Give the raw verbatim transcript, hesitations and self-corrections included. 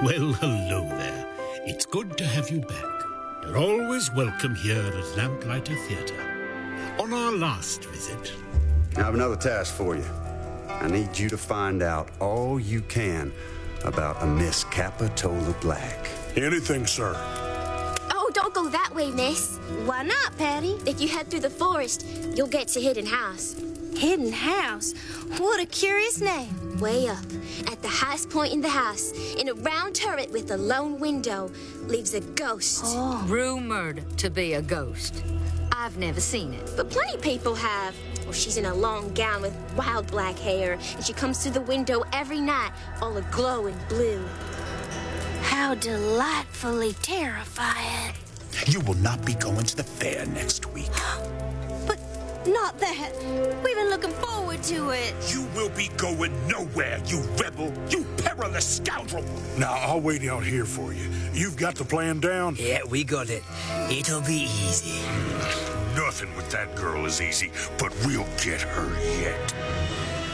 Well, hello there. It's good to have you back. You're always welcome here at Lamplighter Theatre. On our last visit... I have another task for you. I need you to find out all you can about a Miss Capitola Black. Anything, sir. Oh, don't go that way, miss. Why not, Patty? If you head through the forest, you'll get to Hidden House. Hidden House? What a curious name. Way up, at the highest point in the house, in a round turret with a lone window, lives a ghost. Oh. Rumored to be a ghost. I've never seen it. But plenty people have. Well, she's in a long gown with wild black hair, and she comes through the window every night, all aglow in blue. How delightfully terrifying. You will not be going to the fair next week. But not that. We've been looking forward to it. You will be going nowhere, you rebel, you perilous scoundrel. Now, I'll wait out here for you. You've got the plan down? Yeah, we got it. It'll be easy. Nothing with that girl is easy, but we'll get her yet.